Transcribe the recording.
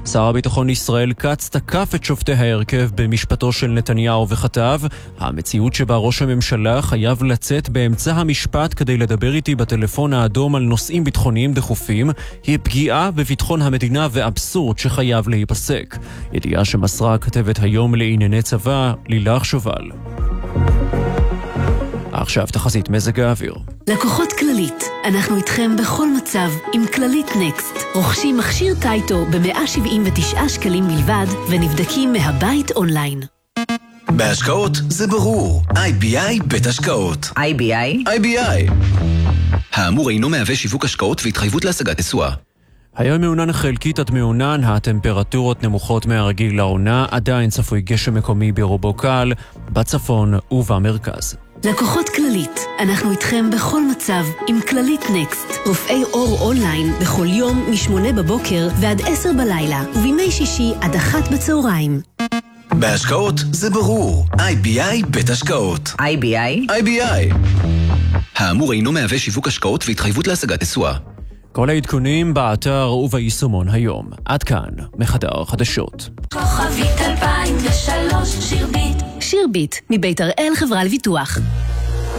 שר הביטחון ישראל כץ תקף את שופטי ההרכב במשפטו של נתניהו וכתב, המציאות שבה ראש הממשלה חייב לצאת באמצע המשפט כדי לדבר איתי בטלפון האדום על נושאים ביטחוניים דחופים, היא פגיעה בביטחון המדינה ואבסורד שחייב להיפסק. ידיעה שמסרה כתבת היום לענייני צבא, לילך שובל. עכשיו תחזית מזג האוויר. לקוחות כללית, אנחנו איתכם בכל מצב עם כללית נקסט. רוכשים מכשיר טייטו ב-179 שקלים בלבד ונבדקים מהבית אונליין. בהשקעות זה ברור. IBI בית השקעות. IBI. האמור אינו מהווה שיווק השקעות והתחייבות להשגת תשואה. היום מעונן חלקית עד מעונן, הטמפרטורות נמוכות מהרגיל לעונה, עדיין צפוי גשם מקומי ברובו קל, בצפון ובמרכז. לקוחות כללית, אנחנו איתכם בכל מצב עם כללית נקסט. רופאי אור אונליין בכל יום מ-8 בבוקר ועד 10 בלילה, ובימי שישי עד 1 בצהריים. בהשקעות זה ברור. IBI בית השקעות. IBI. האמור אינו מהווה שיווק השקעות והתחייבות להשגת תשואה. כל העדכונים באתר וביישומון היום. עד כאן, מחדר חדשות. כוכבית 2003 שירביט. שירביט, מבית הראל חברה לביטוח.